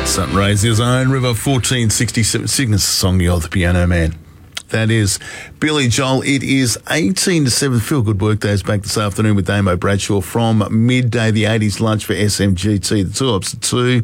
Sunrise is Iron River 1467. Cygnus song, You're the Piano Man. That is Billy Joel. It is 18 to 7. Feel Good Workdays back this afternoon with Damo Bradshaw from midday. The 80s lunch for SMGT. The Tulips at 2.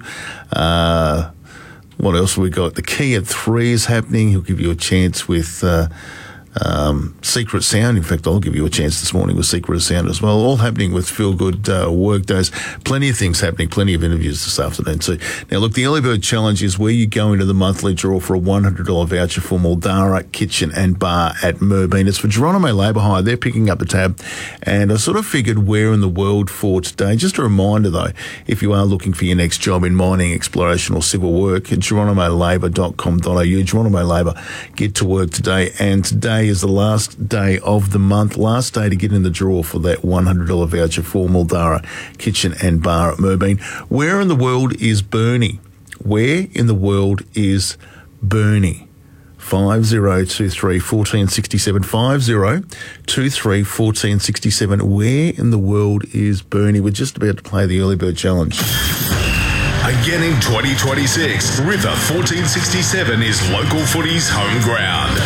What else have we got? The Key at 3 is happening. He'll give you a chance with Secret Sound. In fact, I'll give you a chance this morning with Secret Sound as well. All happening with Feel Good Workdays. Plenty of things happening. Plenty of interviews this afternoon too. Now, look, the Early Bird Challenge is where you go into the monthly draw for a $100 voucher for Muldara Kitchen and Bar at Merbein. It's for Geronimo Labour Hire. They're picking up the tab. And I sort of figured where in the world for today. Just a reminder, though, if you are looking for your next job in mining, exploration or civil work, at geronimolabour.com.au. Geronimo Labour, get to work today. And today is the last day of the month, last day to get in the draw for that $100 voucher for Muldara Kitchen and Bar at Merbein. Where in the world is Bernie? Where in the world is Bernie? 5023 1467 5023 1467. Where in the world is Bernie? We're just about to play the Early Bird Challenge. Again in 2026, River 1467 is local footy's home ground.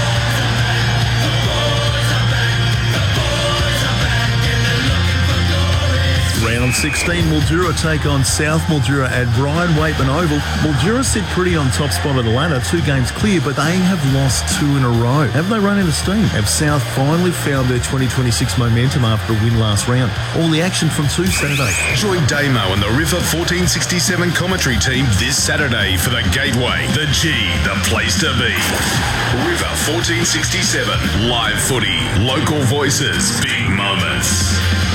Round 16, Mildura take on South Mildura at Brian Waitman Oval. Mildura sit pretty on top spot of the ladder, 2 games clear, but they have lost 2 in a row. Have they run out of steam? Have South finally found their 2026 momentum after a win last round? All the action from 2 Saturday. Join Damo and the River 1467 commentary team this Saturday for the Gateway, the G, the place to be. River 1467, live footy, local voices, big moments.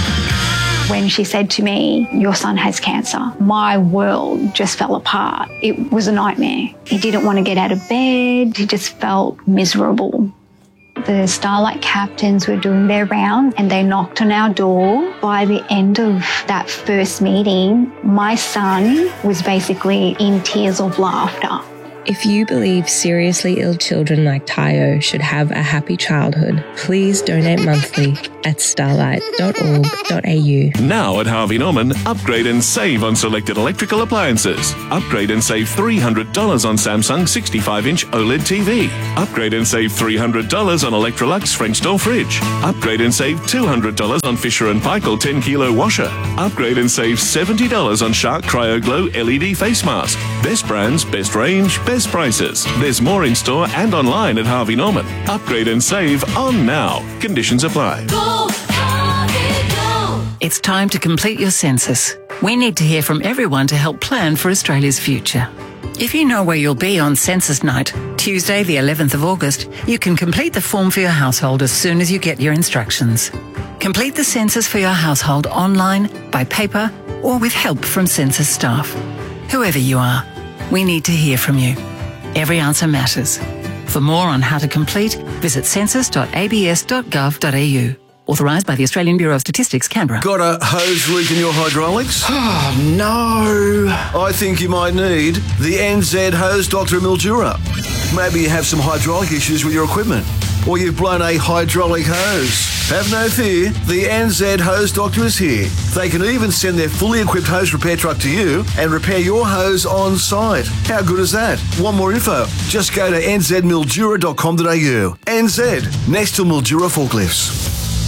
When she said to me, your son has cancer, my world just fell apart. It was a nightmare. He didn't want to get out of bed. He just felt miserable. The Starlight captains were doing their round and they knocked on our door. By the end of that first meeting, my son was basically in tears of laughter. If you believe seriously ill children like Tayo should have a happy childhood, please donate monthly at starlight.org.au. Now at Harvey Norman, upgrade and save on selected electrical appliances. Upgrade and save $300 on Samsung 65-inch OLED TV. Upgrade and save $300 on Electrolux French door fridge. Upgrade and save $200 on Fisher & Paykel 10-kilo washer. Upgrade and save $70 on Shark Cryo Glow LED face mask. Best brands, best range, best prices. There's more in store and online at Harvey Norman. Upgrade and save on now. Conditions apply. Go, Harvey, go. It's time to complete your census. We need to hear from everyone to help plan for Australia's future. If you know where you'll be on census night, Tuesday the 11th of August, you can complete the form for your household as soon as you get your instructions. Complete the census for your household online, by paper, or with help from census staff. Whoever you are, we need to hear from you. Every answer matters. For more on how to complete, visit census.abs.gov.au. Authorised by the Australian Bureau of Statistics, Canberra. Got a hose leak in your hydraulics? Oh, no. I think you might need the NZ Hose Doctor Mildura. Maybe you have some hydraulic issues with your equipment, or you've blown a hydraulic hose. Have no fear, the NZ Hose Doctor is here. They can even send their fully equipped hose repair truck to you and repair your hose on site. How good is that? Want more info? Just go to nzmildura.com.au. NZ, next to Mildura forklifts.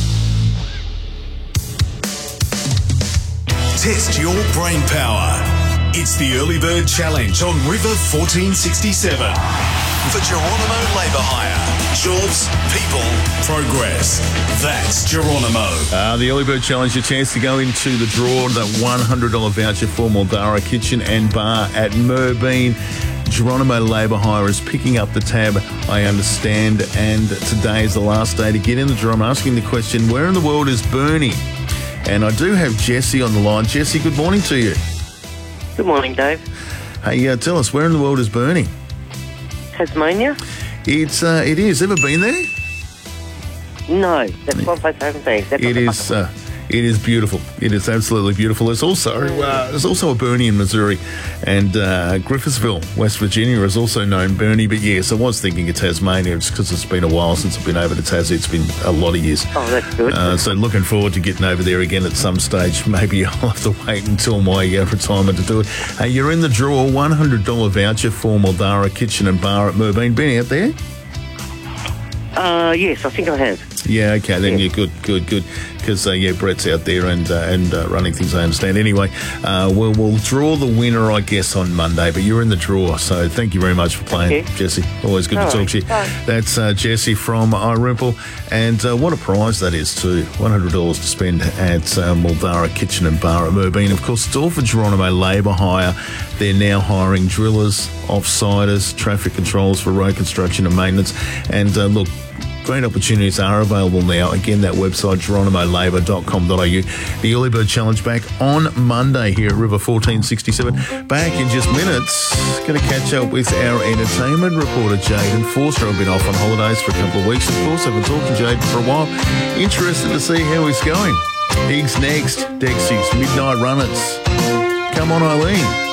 Test your brain power. It's the Early Bird Challenge on River 1467. For Geronimo Labour Hire. Jobs, people, progress. That's Geronimo. The Early Bird Challenge, your chance to go into the draw, that $100 voucher for Muldara Kitchen and Bar at Merbein. Geronimo Labour Hire is picking up the tab, I understand, and today is the last day to get in the draw. I'm asking the question, where in the world is Bernie? And I do have Jesse on the line. Jesse, good morning to you. Good morning, Dave. Hey, tell us, where in the world is Bernie? Tasmania? It is. Ever been there? No, that's one place I haven't been. It is beautiful. It is absolutely beautiful. There's also a Bernie in Missouri, and Griffithsville, West Virginia is also known Bernie. But yes, I was thinking of Tasmania just because it's been a while since I've been over to Tassie. It's been a lot of years. Oh, that's good. So looking forward to getting over there again at some stage. Maybe I'll have to wait until my retirement to do it. You're in the draw, $100 voucher for Muldarra Kitchen and Bar at Moorbeen. Been out there? Yes, I think I have. Yeah, okay, then you're good. Because, Brett's out there and running things, I understand. Anyway, we'll draw the winner, I guess, on Monday, but you're in the draw, so thank you very much for playing, Jessie. Always good to talk to you. Bye. That's Jessie from Irimple, and what a prize that is, too. $100 to spend at Muldarra Kitchen and Bar at Moorbeen. Of course, it's all for Geronimo Labour Hire. They're now hiring drillers, off-siders, traffic controls for road construction and maintenance, and look, great opportunities are available now. Again, that website, geronimolabour.com.au. The Early Bird Challenge back on Monday here at River 1467. Back in just minutes. Going to catch up with our entertainment reporter, Jaden Forster. I've been off on holidays for a couple of weeks, of course. I've been talking to Jaden for a while. Interested to see how he's going. Higgs next. Dexys, Midnight Runners. Come on, Eileen.